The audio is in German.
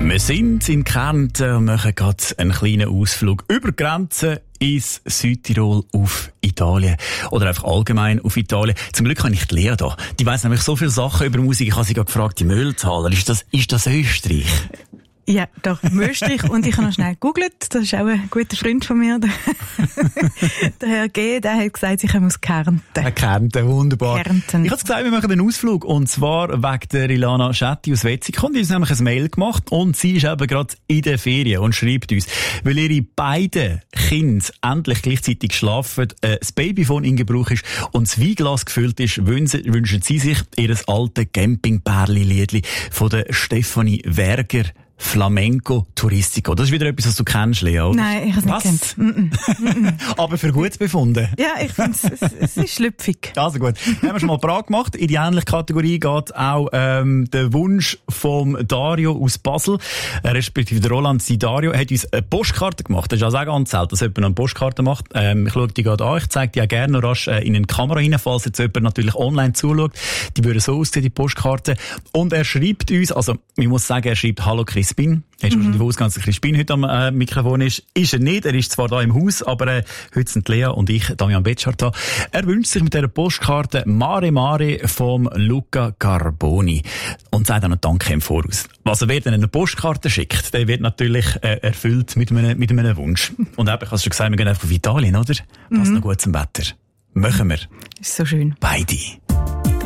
Wir sind in Kärnten und machen gerade einen kleinen Ausflug über die Grenze ins Südtirol auf Italien. Oder einfach allgemein auf Italien. Zum Glück habe ich die Lea da. Die weiss nämlich so viele Sachen über Musik. Ich habe sie gerade gefragt, die Mülltaler, ist das Österreich? Ja, doch, Österreich. Und ich habe noch schnell gegoogelt. Das ist auch ein guter Freund von mir. Der Herr G., der hat gesagt, ich komme aus Kärnten. Kärnten, wunderbar. Kärnten. Ich habe gesagt, wir machen einen Ausflug. Und zwar wegen der Ilana Schetti aus Wetzikon. Die hat uns nämlich ein Mail gemacht. Und sie ist eben gerade in der Ferien und schreibt uns, weil ihre beiden Kinder endlich gleichzeitig schlafen, das Babyphone in Gebrauch ist und das Weinglas gefüllt ist, wünschen sie sich ihr altes Campingpärli-Liedli von der Stefanie Werger. Flamenco Touristico. Das ist wieder etwas, was du kennst, Lea, oder? Nein, ich habe es nicht kennt. Aber für gut befunden. Ja, ich finde es ist schlüpfig. Also gut. Haben wir schon mal parat gemacht. In die ähnliche Kategorie geht auch der Wunsch vom Dario aus Basel, respektive der Roland Dario, hat uns eine Postkarte gemacht. Das ist also auch ganz selten, dass jemand eine Postkarte macht. Ich schaue die gerade an. Ich zeige die auch gerne noch rasch in eine Kamera rein, falls jetzt jemand natürlich online zuschaut. Die würden so aussehen, die Postkarte. Und er schreibt uns, also ich muss sagen, er schreibt «Hallo Crispin». Er ist wahrscheinlich davon ausgegangen, dass Crispin heute am Mikrofon ist. Ist er nicht. Er ist zwar da im Haus, aber heute sind Lea und ich, Damian Betschart, da. Er wünscht sich mit dieser Postkarte «Mare Mare» vom Luca Carboni und sagt dann Danke im Voraus. Also wer dann eine Postkarte schickt, der wird natürlich erfüllt mit einem Wunsch. Und eben, ich habe schon gesagt, wir gehen einfach auf Italien, oder? Passt noch gut zum Wetter. Machen wir. Ist so schön. Beide.